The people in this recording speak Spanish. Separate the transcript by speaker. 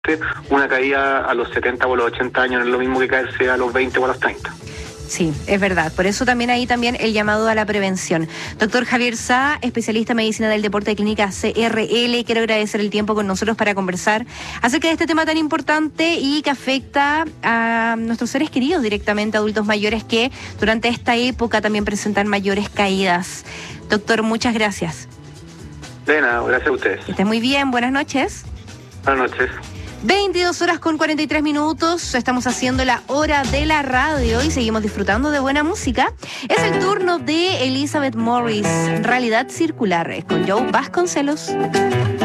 Speaker 1: una caída a los 70 o a los 80 años no es lo mismo que caerse a los 20 o a los 30.
Speaker 2: Sí, es verdad. Por eso también ahí también el llamado a la prevención. Doctor Javier Sá, especialista en medicina del deporte de Clínica CRL, quiero agradecer el tiempo con nosotros para conversar acerca de este tema tan importante y que afecta a nuestros seres queridos directamente, adultos mayores que durante esta época también presentan mayores caídas. Doctor, muchas gracias.
Speaker 1: De nada, gracias a ustedes.
Speaker 2: Que esté muy bien, buenas noches.
Speaker 1: Buenas noches.
Speaker 2: 22:43, estamos haciendo la hora de la radio y seguimos disfrutando de buena música. Es el turno de Elizabeth Morris, Realidad Circular, con Joe Vasconcelos.